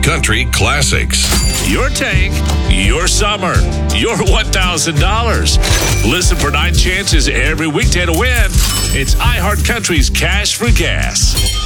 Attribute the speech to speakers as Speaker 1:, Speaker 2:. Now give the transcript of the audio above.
Speaker 1: Country Classics.
Speaker 2: Your tank, your summer, your $1,000. Listen for 9 chances every weekday to win. It's iHeart Country's Cash for Gas.